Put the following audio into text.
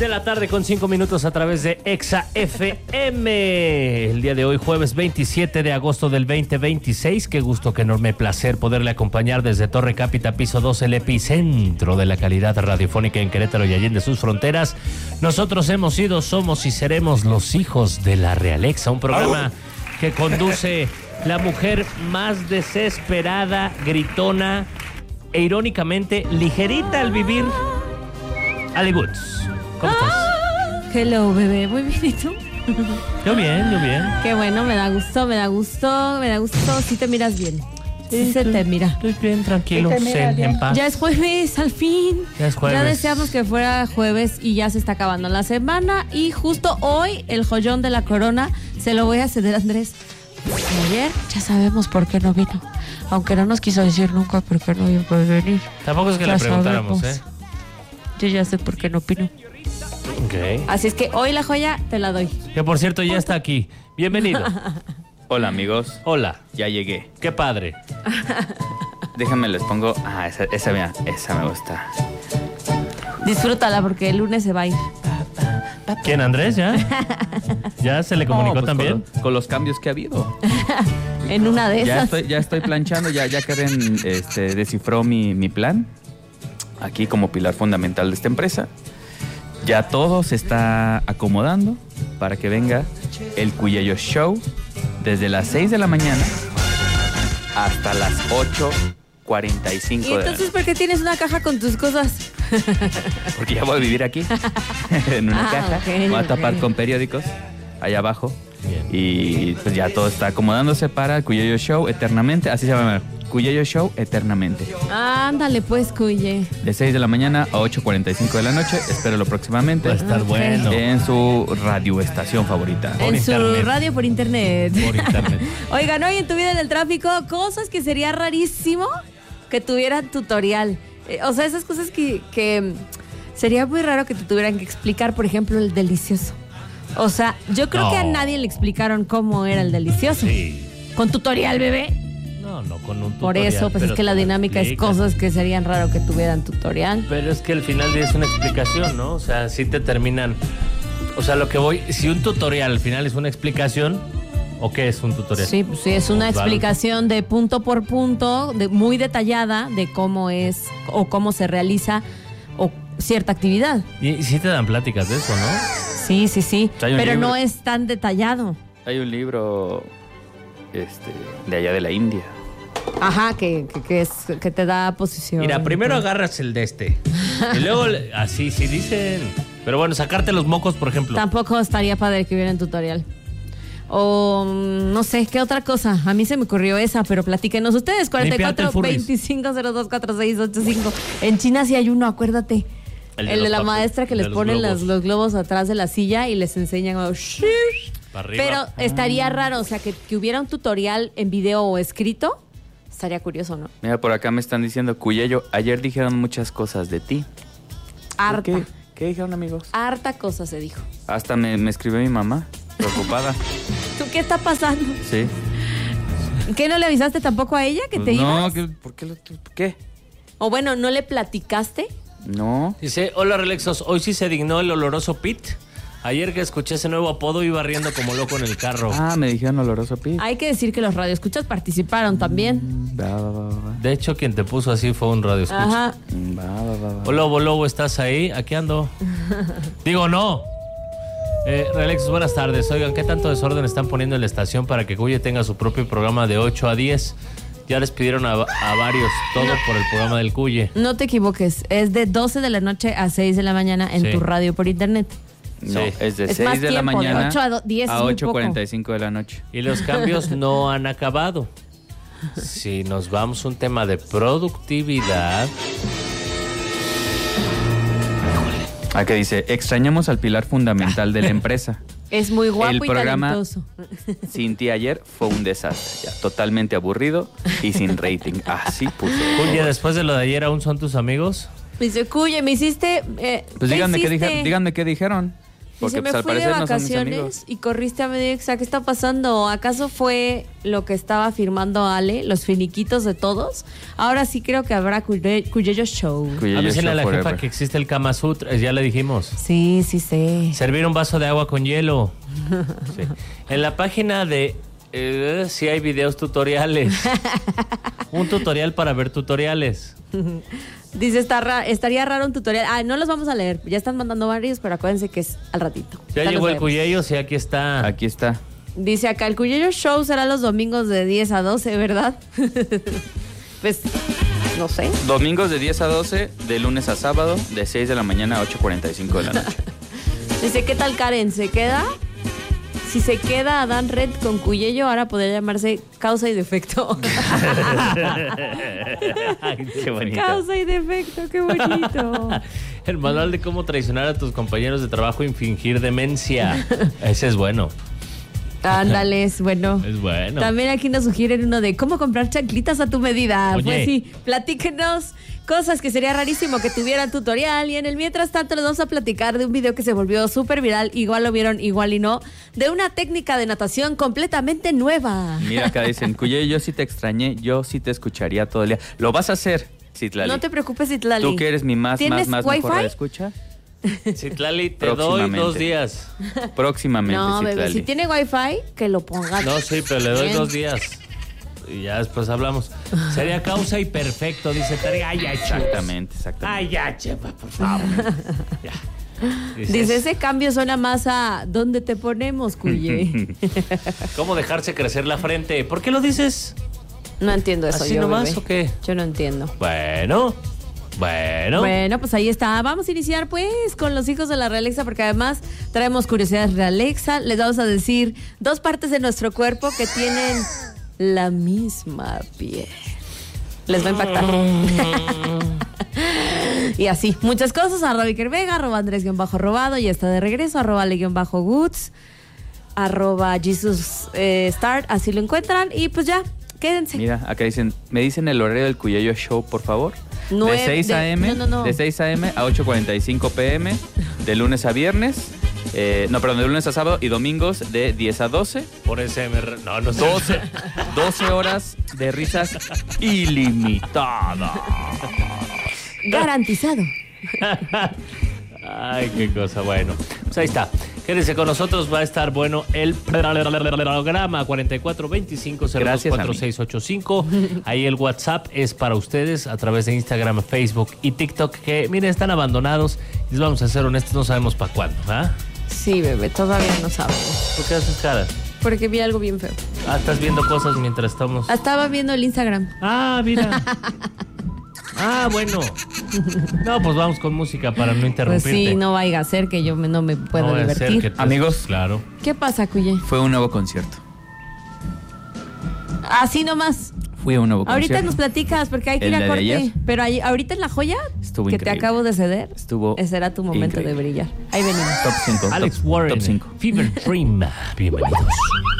de la tarde con 5 minutos a través de Exa FM. El día de hoy, jueves 27 de agosto del 2026. Qué gusto, qué enorme placer poderle acompañar desde Torre Cápita, piso 2, el epicentro de la calidad radiofónica en Querétaro y allende sus fronteras. Nosotros hemos sido, somos y seremos los hijos de la Realexa, un programa que conduce la mujer más desesperada, gritona e irónicamente ligerita al vivir, Ale Woods. ¿Cómo estás? Hello, bebé. Muy bien, ¿y tú? Yo bien, yo bien. Qué bueno, me da gusto. Sí te miras bien. Sí se te mira. Estoy bien, tranquilo, en paz. Ya es jueves, al fin. Ya es jueves. Ya deseamos que fuera jueves y ya se está acabando la semana. Y justo hoy, el joyón de la corona se lo voy a ceder a Andrés. Porque ayer ya sabemos por qué no vino. Aunque no nos quiso decir nunca por qué no iba a venir. Tampoco es que le preguntáramos, sabemos. Yo ya sé por qué no opino. Ok. Así es que hoy la joya te la doy. Que por cierto ya está aquí. Bienvenido. Hola amigos, Hola. ya llegué. Qué padre. Déjenme les pongo. Esa me gusta. Disfrútala porque el lunes se va a ir. ¿Quién, Andrés? ¿Ya? ¿Ya se le comunicó Pues también? con los cambios que ha habido. En una de esas. Ya estoy planchando, ya Karen descifró mi plan. Aquí como pilar fundamental de esta empresa. Ya todo se está acomodando para que venga el Cuyello Show desde las 6 de la mañana hasta las 8:45 ¿Y de la entonces noche. por qué tienes una caja con tus cosas? Porque ya voy a vivir aquí, en una caja. Ok, Me voy a tapar ok. con periódicos allá abajo. Bien. Y pues ya todo está acomodándose para el Cuyello Show eternamente. Así se llama, Cuyello Show eternamente. Ándale pues, Cuye. De 6 de la mañana a 8:45 de la noche. Espéralo próximamente. Va a estar Ok. bueno. En su radioestación favorita. Por En internet. su radio por internet. Por internet. Oigan, hoy en tu vida en el tráfico, cosas que sería rarísimo que tuvieran tutorial. O sea, esas cosas que sería muy raro que te tuvieran que explicar, por ejemplo, el delicioso. O sea, yo creo que a nadie le explicaron cómo era el delicioso. Sí. Con tutorial, bebé. No, con un tutorial. Por eso, pues pero es que la te lo dinámica es explican. cosas que serían raro que tuvieran tutorial. Pero es que al final es una explicación, ¿no? O sea, sí te terminan. O sea, lo que voy. Si un tutorial al final es una explicación, ¿o qué es un tutorial? Sí, pues sí, es una Vale. explicación de punto por punto, muy detallada de cómo es o cómo se realiza o cierta actividad. Y sí te dan pláticas de eso, ¿no? Sí. Hay un Pero libro. no es tan detallado. Hay un libro de allá de la India. Ajá, que te da posición. Mira, primero agarras el de este. Y luego, así, sí dicen. Pero bueno, sacarte los mocos, por ejemplo. Tampoco estaría padre que hubiera un tutorial. O no sé, ¿qué otra cosa? A mí se me ocurrió esa, pero platíquenos ustedes. Limpiarte el 44 furries. 25 02 46 85. En China sí hay uno, acuérdate. El de El de los la tacos, maestra que el de les los ponen globos. los globos atrás de la silla y les enseñan. Para arriba. Pero estaría raro, o sea, que hubiera un tutorial en video o escrito. Estaría curioso, ¿no? Mira, por acá me están diciendo, Cuyello, ayer dijeron muchas cosas de ti. Harta. ¿Qué dijeron, amigos? Harta cosa se dijo. Hasta me escribió mi mamá, preocupada. ¿Tú qué está pasando? Sí. ¿Qué no le avisaste tampoco a ella que te No, ibas? ¿por qué? ¿Qué? O bueno, ¿no le platicaste? No. Dice, hola Relexos, hoy sí se dignó el oloroso Pit. Ayer que escuché ese nuevo apodo iba riendo como loco en el carro. Ah, me dijeron oloroso pi. Hay que decir que los radioescuchas participaron también. Va. De hecho, quien te puso así fue un radio escucha. Ajá. Va. Hola, Lobo, ¿estás ahí? Aquí ando. Digo, no. Relexos, buenas tardes. Oigan, ¿qué tanto desorden están poniendo en la estación para que Cuye tenga su propio programa de 8 a 10? Ya les pidieron a varios todo por el programa del Cuye. No te equivoques, es de 12 de la noche a 6 de la mañana en Sí. tu radio por internet. No, Sí. es de Es 6 más de la tiempo, de mañana 8 a 10 a es muy poco. 8:45 de la noche. Y los cambios no han acabado. Si nos vamos a un tema de productividad. Acá dice, extrañamos al pilar fundamental de la empresa. Es muy guapo El y programa- talentoso. Sin ti ayer fue un desastre. Ya, totalmente aburrido y sin rating. Así puso. Cuye, después de lo de ayer, ¿aún son tus amigos? Dice, Cuye, me hiciste... Pues ¿qué díganme hiciste? díganme qué dijeron. Porque Dice, pues, me al fui de parecer no son mis vacaciones amigos. y corriste a medio Exa. ¿Qué está pasando? ¿Acaso fue lo que estaba firmando Ale, los finiquitos de todos? Ahora sí creo que habrá Cuyeyo Show. Cuyeyo Avísenle a la Show jefa forever. que existe el Kama Sutra, ya le dijimos. Sí, sí sé. Servir un vaso de agua con hielo. Sí. En la página de sí hay videos tutoriales. Un tutorial para ver tutoriales. Dice, estaría raro un tutorial. Ah, no los vamos a leer. Ya están mandando varios, pero acuérdense que es al ratito. Ya los llegó el leemos. Cuyeyo, sí, aquí está. Aquí está. Dice acá, el Cuyeyo Show será los domingos de 10 a 12, ¿verdad? Pues, no sé. Domingos de 10 a 12, de lunes a sábado, de 6 de la mañana a 8:45 de la noche. Dice, ¿qué tal Karen? ¿Se queda? Si se queda Adán Red con Cuyeyo, ahora podría llamarse Causa y Defecto. Ay, Qué bonito. Causa y Defecto, qué bonito. El manual de cómo traicionar a tus compañeros de trabajo y fingir demencia. Ese es bueno. Ándale, es bueno. Es bueno. También aquí nos sugieren uno de cómo comprar chanclitas a tu medida. Oye. Pues sí, platíquenos cosas que sería rarísimo que tuvieran tutorial. Y en el mientras tanto les vamos a platicar de un video que se volvió súper viral. Igual lo vieron, igual y no. De una técnica de natación completamente nueva. Mira, acá dicen, Cuye, yo sí te extrañé, yo sí te escucharía todo el día. ¿Lo vas a hacer, Citlali? No te preocupes, Itlali. Tú que eres mi más ¿Tienes mejor Wi-Fi? escucha. Citlali, te doy Próximamente. 2 días. Próximamente, No, bebé, Citlali. si tiene wifi, que lo ponga. No, sí, pero le doy Bien. 2 días. Y ya después hablamos. Sería causa y perfecto, dice Terry. Ay, ya, Exactamente, exactamente. Ay, ya, chefa, por favor. Ya. Dice, ese cambio suena más a ¿dónde te ponemos, Cuye? ¿Cómo dejarse crecer la frente? ¿Por qué lo dices? No entiendo eso. ¿Así yo, nomás bebé. o qué? Yo no entiendo. Bueno. Bueno, pues ahí está. Vamos a iniciar pues con los hijos de la Realexa porque además traemos curiosidades Realexa. Les vamos a decir 2 partes de nuestro cuerpo que tienen la misma piel. Les va a impactar. Y así, muchas cosas. @ Iker Vega, @ Andrés-robado, ya está de regreso, @ Ale-Goods, @ Jesus Start, así lo encuentran. Y pues ya, quédense. Mira, acá dicen, me dicen el horario del Cuyeyo Show, por favor. De 6 a.m. No. De 6 a.m. a 8:45 p.m. de lunes a viernes. De lunes a sábado y domingos de 10 a 12. Por SMR. No sé. 12 horas de risas ilimitadas. Garantizado. Ay, qué cosa. Bueno, pues ahí está. Quédense con nosotros, va a estar bueno el programa 4425024685. Ahí el WhatsApp es para ustedes a través de Instagram, Facebook y TikTok, que miren, están abandonados. Les vamos a ser honestos, no sabemos para cuándo, ¿ah? Sí, bebé, todavía no sabemos. ¿Por qué haces caras? Porque vi algo bien feo. Ah, estás viendo cosas mientras estamos. Estaba viendo el Instagram. Ah, mira. Ah, bueno. No, pues vamos con música para no Pues interrumpirte. sí, no vaya a ser que yo no me pueda No vaya a ser divertir. que te- Amigos. Claro. ¿Qué pasa, Cuye? Fue un nuevo concierto. Así nomás. Fui a un nuevo Ahorita concierto. nos platicas porque hay que ir ¿El a de corte. ayer? Pero ahorita en La Joya, Estuvo que increíble. te acabo de ceder, Estuvo ese era tu momento increíble. de brillar. Ahí venimos. Top 5. Alex Warren, Top 5. Fever Dream. Bienvenidos.